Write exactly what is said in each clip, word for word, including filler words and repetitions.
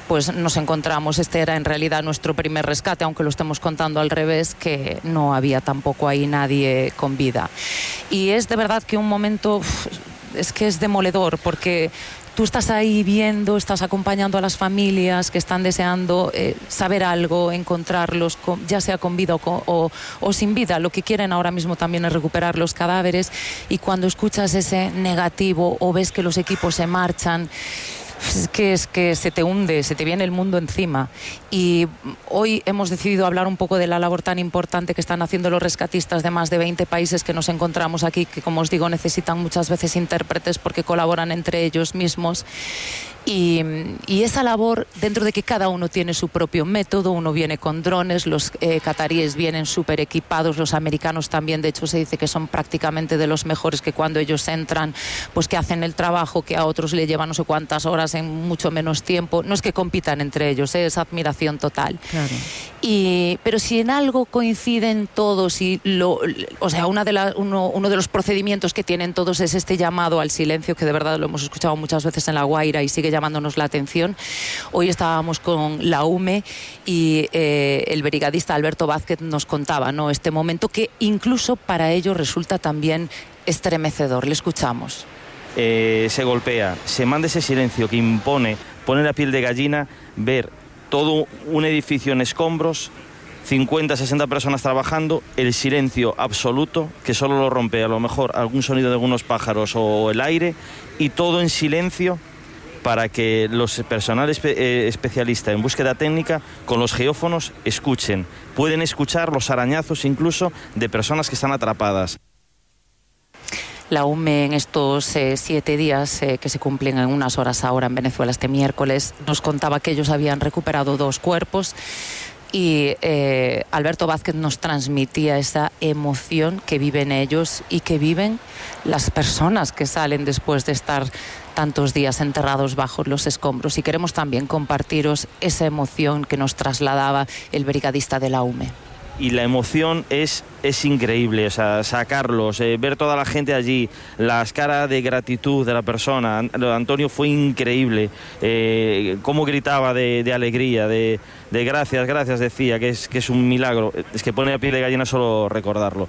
pues nos encontramos, este era en realidad nuestro primer rescate, aunque lo estemos contando al revés, que no había tampoco ahí nadie con vida. Y es de verdad que un momento, uf, es que es demoledor, porque tú estás ahí viendo, estás acompañando a las familias que están deseando eh, saber algo, encontrarlos, con, ya sea con vida o, con, o, o sin vida. Lo que quieren ahora mismo también es recuperar los cadáveres, y cuando escuchas ese negativo o ves que los equipos se marchan, es que, es que se te hunde, se te viene el mundo encima. Y hoy hemos decidido hablar un poco de la labor tan importante que están haciendo los rescatistas de más de veinte países que nos encontramos aquí, que, como os digo, necesitan muchas veces intérpretes porque colaboran entre ellos mismos. Y, y esa labor, dentro de que cada uno tiene su propio método, uno viene con drones, los eh, cataríes vienen súper equipados, los americanos también, de hecho se dice que son prácticamente de los mejores, que cuando ellos entran, pues que hacen el trabajo que a otros le llevan no sé cuántas horas en mucho menos tiempo. No es que compitan entre ellos, ¿eh? Es admiración total. Claro. Y, pero si en algo coinciden todos, y lo, o sea, una de la, uno, uno de los procedimientos que tienen todos es este llamado al silencio, que de verdad lo hemos escuchado muchas veces en La Guaira y sigue llamándonos la atención. Hoy estábamos con la U M E y eh, el brigadista Alberto Vázquez nos contaba, ¿no?, este momento que incluso para ellos resulta también estremecedor. Le escuchamos. Eh, se golpea, se manda ese silencio que impone, pone la piel de gallina ver todo un edificio en escombros, cincuenta, sesenta personas trabajando, el silencio absoluto que solo lo rompe a lo mejor algún sonido de algunos pájaros o el aire, y todo en silencio para que los personal espe eh, especialista en búsqueda técnica con los geófonos escuchen. Pueden escuchar los arañazos incluso de personas que están atrapadas. La U M E en estos eh, siete días eh, que se cumplen en unas horas ahora en Venezuela este miércoles nos contaba que ellos habían recuperado dos cuerpos, y eh, Alberto Vázquez nos transmitía esa emoción que viven ellos y que viven las personas que salen después de estar tantos días enterrados bajo los escombros, y queremos también compartiros esa emoción que nos trasladaba el brigadista de la U M E. Y la emoción es, es increíble, o sea, sacarlos, eh, ver toda la gente allí, las caras de gratitud de la persona. Antonio fue increíble, eh, cómo gritaba de, de alegría, de, de gracias, gracias, decía, que es, que es un milagro. Es que pone la piel de gallina solo recordarlo.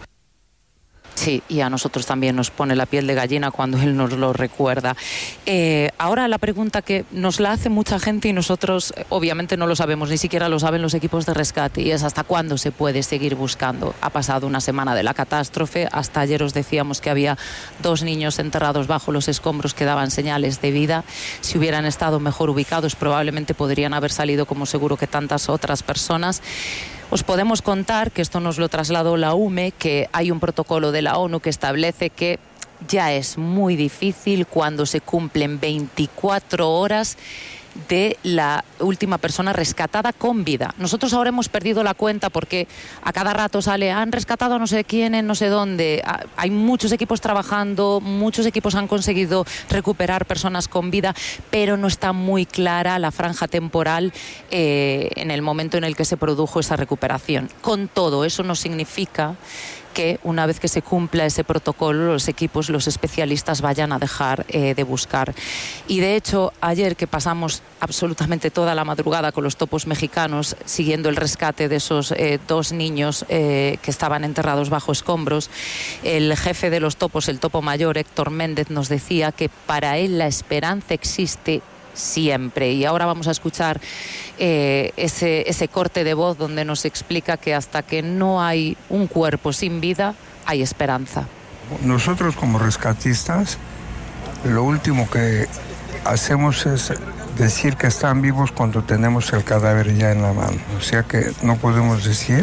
Sí, y a nosotros también nos pone la piel de gallina cuando él nos lo recuerda. Eh, ahora la pregunta que nos la hace mucha gente y nosotros eh, obviamente no lo sabemos, ni siquiera lo saben los equipos de rescate, y es ¿hasta cuándo se puede seguir buscando? Ha pasado una semana de la catástrofe, hasta ayer os decíamos que había dos niños enterrados bajo los escombros que daban señales de vida. Si hubieran estado mejor ubicados probablemente podrían haber salido, como seguro que tantas otras personas. Os podemos contar, que esto nos lo trasladó la U M E, que hay un protocolo de la ONU que establece que ya es muy difícil cuando se cumplen veinticuatro horas de la última persona rescatada con vida. Nosotros ahora hemos perdido la cuenta porque a cada rato sale, han rescatado a no sé quién en no sé dónde. Hay muchos equipos trabajando, muchos equipos han conseguido recuperar personas con vida, pero no está muy clara la franja temporal eh, en el momento en el que se produjo esa recuperación. Con todo, eso no significa que una vez que se cumpla ese protocolo, los equipos, los especialistas vayan a dejar eh, de buscar. Y de hecho, ayer que pasamos absolutamente toda la madrugada con los topos mexicanos siguiendo el rescate de esos eh, dos niños eh, que estaban enterrados bajo escombros, el jefe de los topos, el topo mayor, Héctor Méndez, nos decía que para él la esperanza existe siempre. Y ahora vamos a escuchar eh, ese, ese corte de voz donde nos explica que hasta que no hay un cuerpo sin vida, hay esperanza. Nosotros como rescatistas, lo último que hacemos es decir que están vivos cuando tenemos el cadáver ya en la mano. O sea que no podemos decir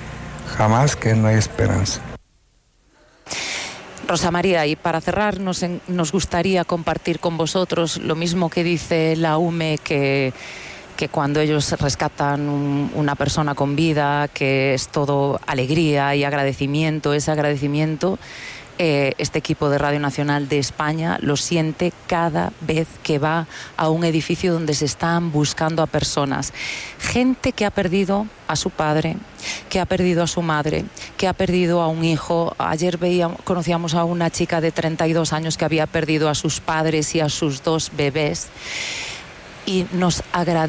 jamás que no hay esperanza. Rosa María, y para cerrar nos, en, nos gustaría compartir con vosotros lo mismo que dice la U M E, que, que cuando ellos rescatan un, una persona con vida, que es todo alegría y agradecimiento. Ese agradecimiento eh, este equipo de Radio Nacional de España lo siente cada vez que va a un edificio donde se están buscando a personas. Gente que ha perdido a su padre, que ha perdido a su madre, que ha perdido a un hijo. Ayer veíamos, conocíamos a una chica de treinta y dos años que había perdido a sus padres y a sus dos bebés. Y nos agradece